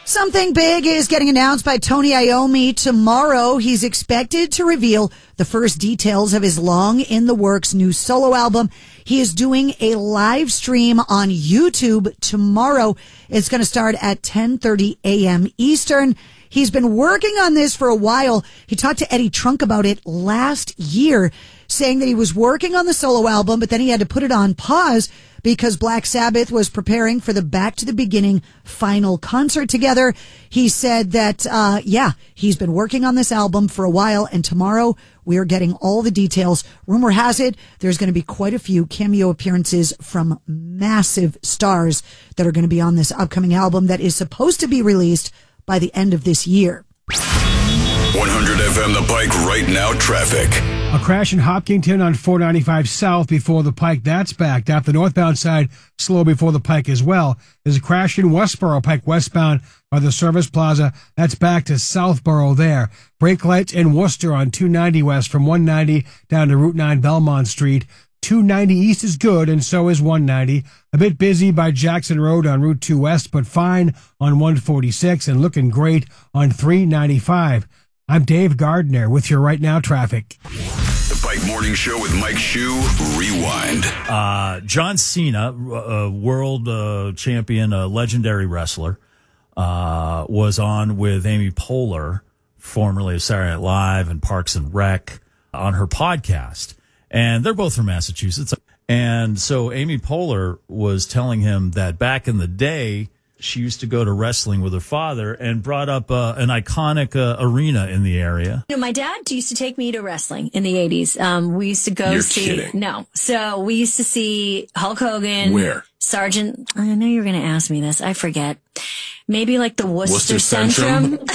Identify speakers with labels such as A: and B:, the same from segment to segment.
A: Something big is getting announced by Tony Iommi tomorrow. He's expected to reveal the first details of his long in the works new solo album. He is doing a live stream on YouTube tomorrow. It's going to start at 10:30 a.m. Eastern. He's been working on this for a while. He talked to Eddie Trunk about it last year, saying that he was working on the solo album, but then he had to put it on pause because Black Sabbath was preparing for the Back to the Beginning final concert together. He said that, he's been working on this album for a while, and tomorrow we are getting all the details. Rumor has it there's going to be quite a few cameo appearances from massive stars that are going to be on this upcoming album that is supposed to be released by the end of this year.
B: 100 FM The Pike right now traffic.
C: A crash in Hopkinton on 495 South before the Pike. That's backed up. The northbound side slow before the Pike as well. There's a crash in Westboro Pike westbound by the Service Plaza. That's back to Southborough there. Brake lights in Worcester on 290 West from 190 down to Route 9 Belmont Street. 290 East is good, and so is 190. A bit busy by Jackson Road on Route 2 West, but fine on 146 and looking great on 395. I'm Dave Gardner with your Right Now traffic.
B: The Pike Morning Show with Mike Shue, Rewind.
D: John Cena, world champion, legendary wrestler, was on with Amy Poehler, formerly of Saturday Night Live and Parks and Rec, on her podcast. And they're both from Massachusetts. And so Amy Poehler was telling him that back in the day, she used to go to wrestling with her father and brought up an iconic arena in the area.
E: You know, my dad used to take me to wrestling in the 80s. We used to go
B: kidding.
E: No. So we used to see Hulk Hogan.
B: Where?
E: Sergeant. I know you're going to ask me this. I forget. Maybe like the Worcester Centrum.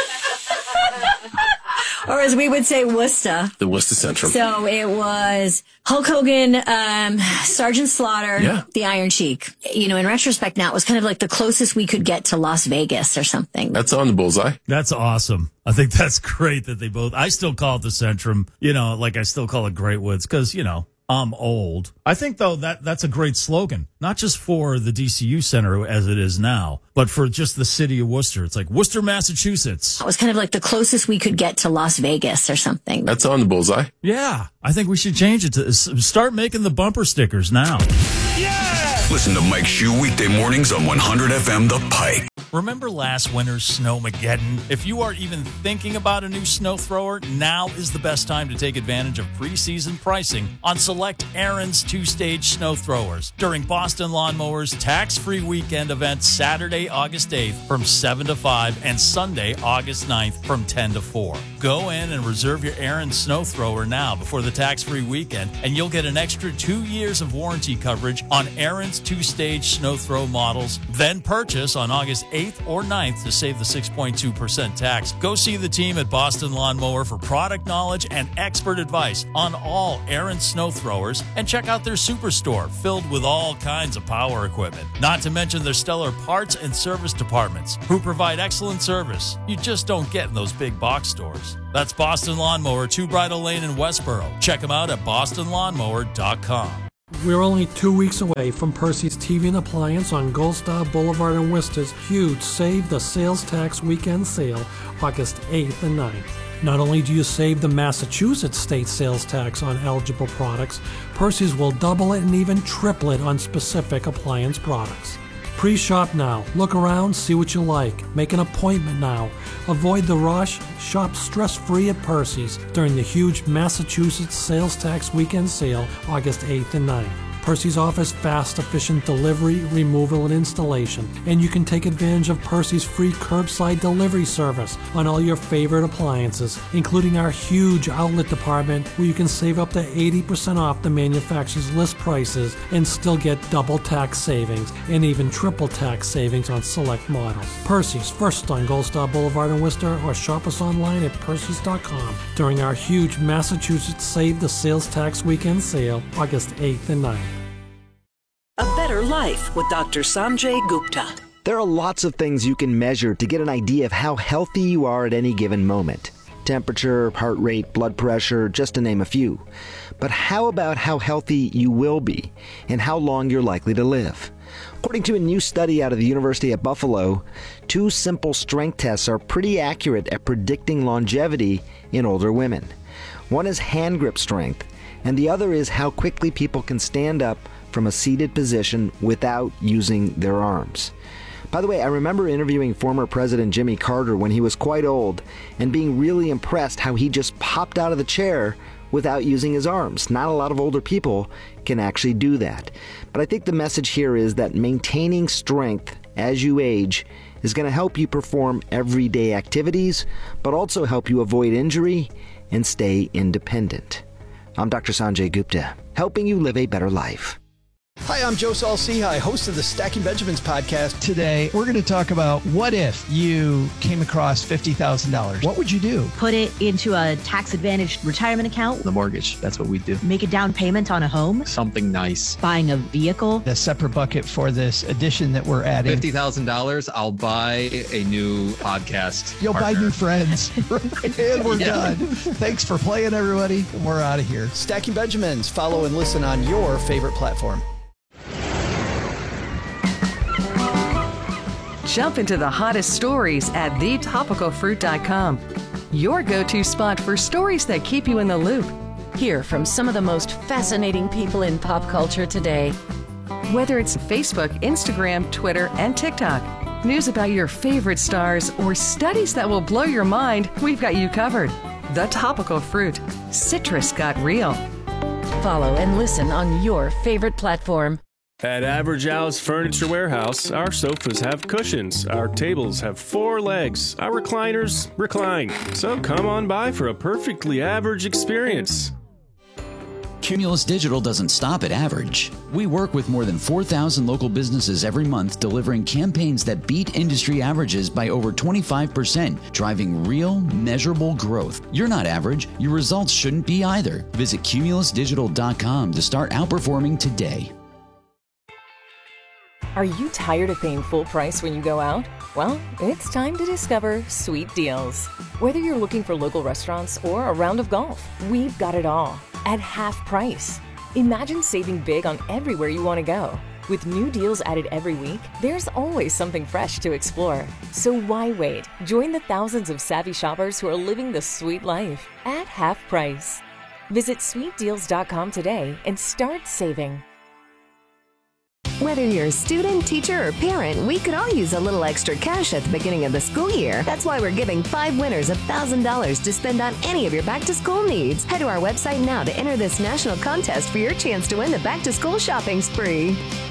E: Or as we would say, Worcester.
F: The Worcester Centrum.
E: So it was Hulk Hogan, Sergeant Slaughter, the Iron Sheik. You know, in retrospect now, it was kind of like the closest we could get to Las Vegas or something.
F: That's on the bullseye.
D: That's awesome. I think that's great that they both, I still call it the Centrum, you know, like I still call it Great Woods because, you know, I'm old. I think, though, that's a great slogan, not just for the DCU Center as it is now, but for just the city of Worcester. It's like Worcester, Massachusetts.
E: It was kind of like the closest we could get to Las Vegas or something.
F: That's on the bullseye.
D: Yeah, I think we should change it to start making the bumper stickers now.
B: Yeah! Listen to Mike Shue weekday mornings on 100 FM The Pike.
D: Remember last winter's Snowmageddon? If you are even thinking about a new snow thrower, now is the best time to take advantage of preseason pricing on select Aaron's two-stage snow throwers during Boston Lawnmower's tax-free weekend event Saturday, August 8th from 7 to 5 and Sunday, August 9th from 10 to 4. Go in and reserve your Aaron's snow thrower now before the tax-free weekend, and you'll get an extra 2 years of warranty coverage on Aaron's two-stage snow throw models. Then purchase on August 8th or 9th to save the 6.2% tax. Go see the team at Boston Lawnmower for product knowledge and expert advice on all Aaron's snow throwers, and check out their superstore filled with all kinds of power equipment. Not to mention their stellar parts and service departments who provide excellent service you just don't get in those big box stores. That's Boston Lawnmower, 2 Bridle Lane in Westboro. Check them out at bostonlawnmower.com.
G: We're only 2 weeks away from Percy's TV and Appliance on Gold Star Boulevard in Worcester's huge Save the Sales Tax Weekend Sale, August 8th and 9th. Not only do you save the Massachusetts state sales tax on eligible products, Percy's will double it and even triple it on specific appliance products. Pre-shop now. Look around, see what you like. Make an appointment now. Avoid the rush. Shop stress-free at Percy's during the huge Massachusetts Sales Tax Weekend Sale, August 8th and 9th. Percy's offers fast, efficient delivery, removal, and installation. And you can take advantage of Percy's free curbside delivery service on all your favorite appliances, including our huge outlet department where you can save up to 80% off the manufacturer's list prices and still get double tax savings and even triple tax savings on select models. Percy's, first on Gold Star Boulevard in Worcester, or shop us online at Percy's.com during our huge Massachusetts Save the Sales Tax Weekend Sale, August 8th and 9th.
H: A Better Life with Dr. Sanjay Gupta.
I: There are lots of things you can measure to get an idea of how healthy you are at any given moment. Temperature, heart rate, blood pressure, just to name a few. But how about how healthy you will be and how long you're likely to live? According to a new study out of the University of Buffalo, 2 simple strength tests are pretty accurate at predicting longevity in older women. One is hand grip strength, and the other is how quickly people can stand up from a seated position without using their arms. By the way, I remember interviewing former President Jimmy Carter when he was quite old and being really impressed how he just popped out of the chair without using his arms. Not a lot of older people can actually do that. But I think the message here is that maintaining strength as you age is going to help you perform everyday activities, but also help you avoid injury and stay independent. I'm Dr. Sanjay Gupta, helping you live a better life.
F: Hi, I'm Joe Saul-Sehy, host of the Stacking Benjamins podcast.
J: Today, we're going to talk about what if you came across $50,000? What would you do?
K: Put it into a tax-advantaged retirement account.
L: The mortgage, that's what we do.
K: Make a down payment on a home.
L: Something nice.
K: Buying a vehicle.
J: A separate bucket for this addition that we're adding.
L: $50,000, I'll buy a new podcast.
J: You'll
L: partner.
J: buy new friends. And we're done. Thanks for playing, everybody. We're out of here.
F: Stacking Benjamins. Follow and listen on your favorite platform.
M: Jump into the hottest stories at thetopicalfruit.com. Your go-to spot for stories that keep you in the loop.
N: Hear from some of the most fascinating people in pop culture today.
M: Whether it's Facebook, Instagram, Twitter, and TikTok, news about your favorite stars, or studies that will blow your mind, we've got you covered. The Topical Fruit. Citrus got real.
N: Follow and listen on your favorite platform.
O: At Average Al's Furniture Warehouse, our sofas have cushions, our tables have 4 legs, our recliners recline. So come on by for a perfectly average experience.
P: Cumulus Digital doesn't stop at average. We work with more than 4,000 local businesses every month, delivering campaigns that beat industry averages by over 25%, driving real, measurable growth. You're not average. Your results shouldn't be either. Visit cumulusdigital.com to start outperforming today.
Q: Are you tired of paying full price when you go out? Well, it's time to discover Sweet Deals. Whether you're looking for local restaurants or a round of golf, we've got it all at half price. Imagine saving big on everywhere you want to go. With new deals added every week, there's always something fresh to explore. So why wait? Join the thousands of savvy shoppers who are living the sweet life at half price. Visit sweetdeals.com today and start saving.
R: Whether you're a student, teacher, or parent, we could all use a little extra cash at the beginning of the school year. That's why we're giving 5 winners $1,000 to spend on any of your back-to-school needs. Head to our website now to enter this national contest for your chance to win the back-to-school shopping spree.